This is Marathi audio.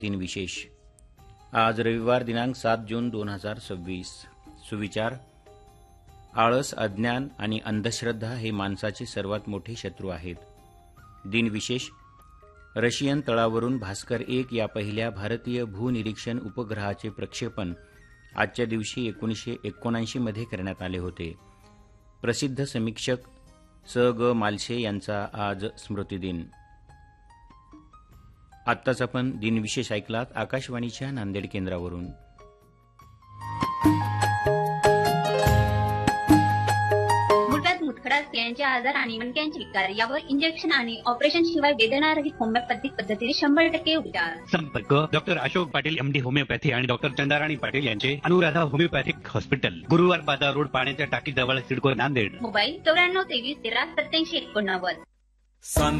दिन विशेष. आज रविवार दिनांक 7 जून 2026. सुविचार. आळस, अज्ञान आणि अंधश्रद्धा हे माणसाचे सर्वात मोठे शत्रू आहेत. दिन विशेष. रशियन तळावरून भास्कर 1 या पहिल्या भारतीय भूनिरीक्षण उपग्रहाचे प्रक्षेपण आजच्या दिवशी 1979 मध्ये करण्यात आले होते. प्रसिद्ध समीक्षक स. ग. मालशे यांचा आज स्मृतिदिन. आत्ताच आपण दिनविशेष ऐकलात आकाशवाणीच्या नांदेड केंद्रावरून. मुळव्याध, मुतखडा, स्त्रियांचे आजार आणि मणक्यांचे विकार यावर इंजेक्शन आणि ऑपरेशन शिवाय वेदनारहित होमिओपॅथिक पद्धतीने 100% उपचार. संपर्क doctor Ashok Patil MD homeopathy आणि डॉक्टर चंदाराणी पाटील यांचे अनुराधा होमिओपॅथिक हॉस्पिटल, गुरुवार बाजार रोड, पाण्याच्या टाकी जवळ, सिडको, नांदेड. मोबाईल 94 23 13 87 89.